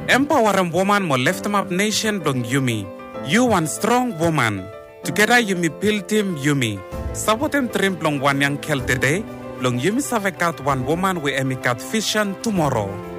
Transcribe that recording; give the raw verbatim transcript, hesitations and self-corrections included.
Empowering woman mo lift em up nation blong Yumi. You one strong woman. Together Yumi build team Yumi. Sabotem trim blong one young kel today. Blong Yumi savekat one woman we emikat vision tomorrow.